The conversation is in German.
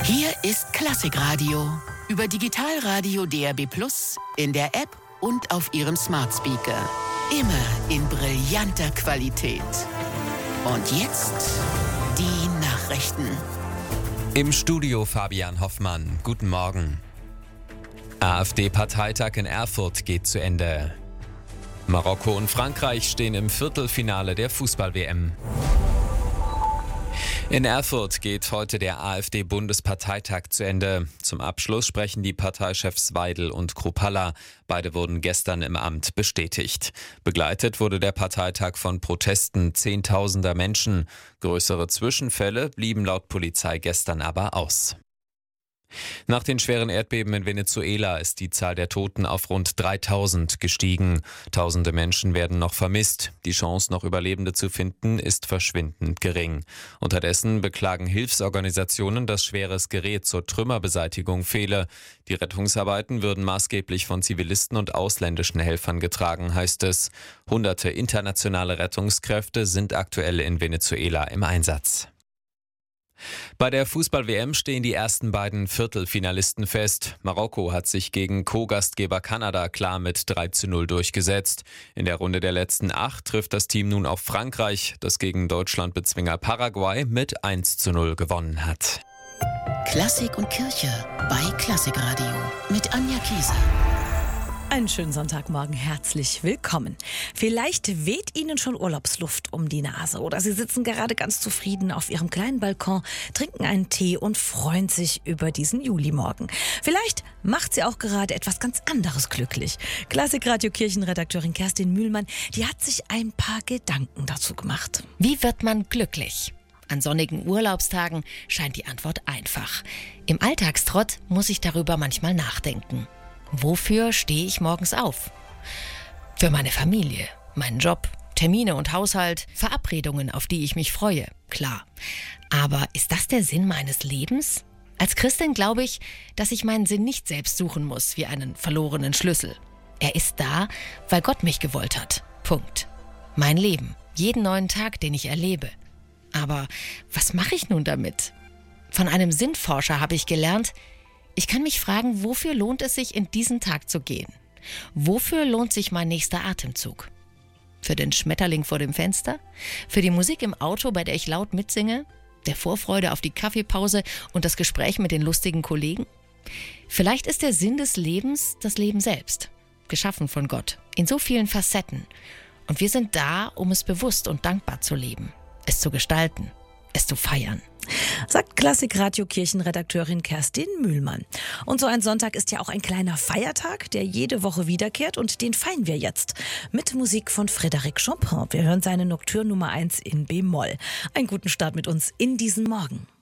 Hier ist Klassikradio. Über Digitalradio DAB+, in der App und auf Ihrem Smart Speaker. Immer in brillanter Qualität. Und jetzt die Nachrichten. Im Studio Fabian Hoffmann. Guten Morgen. AfD-Parteitag in Erfurt geht zu Ende. Marokko und Frankreich stehen im Viertelfinale der Fußball-WM. In Erfurt geht heute der AfD-Bundesparteitag zu Ende. Zum Abschluss sprechen die Parteichefs Weidel und Kruppalla. Beide wurden gestern im Amt bestätigt. Begleitet wurde der Parteitag von Protesten Zehntausender Menschen. Größere Zwischenfälle blieben laut Polizei gestern aber aus. Nach den schweren Erdbeben in Venezuela ist die Zahl der Toten auf rund 3000 gestiegen. Tausende Menschen werden noch vermisst. Die Chance, noch Überlebende zu finden, ist verschwindend gering. Unterdessen beklagen Hilfsorganisationen, dass schweres Gerät zur Trümmerbeseitigung fehle. Die Rettungsarbeiten würden maßgeblich von Zivilisten und ausländischen Helfern getragen, heißt es. Hunderte internationale Rettungskräfte sind aktuell in Venezuela im Einsatz. Bei der Fußball-WM stehen die ersten beiden Viertelfinalisten fest. Marokko hat sich gegen Co-Gastgeber Kanada klar mit 3:0 durchgesetzt. In der Runde der letzten 8 trifft das Team nun auf Frankreich, das gegen Deutschland-Bezwinger Paraguay mit 1:0 gewonnen hat. Klassik und Kirche bei Klassikradio mit Anja Kieser. Einen schönen Sonntagmorgen, herzlich willkommen. Vielleicht weht Ihnen schon Urlaubsluft um die Nase oder Sie sitzen gerade ganz zufrieden auf Ihrem kleinen Balkon, trinken einen Tee und freuen sich über diesen Julimorgen. Vielleicht macht Sie auch gerade etwas ganz anderes glücklich. Klassikradio-Kirchenredakteurin Kerstin Mühlmann, die hat sich ein paar Gedanken dazu gemacht. Wie wird man glücklich? An sonnigen Urlaubstagen scheint die Antwort einfach. Im Alltagstrott muss ich darüber manchmal nachdenken. Wofür stehe ich morgens auf? Für meine Familie, meinen Job, Termine und Haushalt, Verabredungen, auf die ich mich freue, klar. Aber ist das der Sinn meines Lebens? Als Christin glaube ich, dass ich meinen Sinn nicht selbst suchen muss, wie einen verlorenen Schlüssel. Er ist da, weil Gott mich gewollt hat. Punkt. Mein Leben, jeden neuen Tag, den ich erlebe. Aber was mache ich nun damit? Von einem Sinnforscher habe ich gelernt, ich kann mich fragen, wofür lohnt es sich, in diesen Tag zu gehen? Wofür lohnt sich mein nächster Atemzug? Für den Schmetterling vor dem Fenster? Für die Musik im Auto, bei der ich laut mitsinge? Der Vorfreude auf die Kaffeepause und das Gespräch mit den lustigen Kollegen? Vielleicht ist der Sinn des Lebens das Leben selbst, geschaffen von Gott, in so vielen Facetten. Und wir sind da, um es bewusst und dankbar zu leben, es zu gestalten, es zu feiern. Sagt Klassikradio-Kirchenredakteurin Kerstin Mühlmann. Und so ein Sonntag ist ja auch ein kleiner Feiertag, der jede Woche wiederkehrt und den feiern wir jetzt mit Musik von Frédéric Chopin. Wir hören seine Nocturne Nummer 1 in B-Moll. Einen guten Start mit uns in diesen Morgen.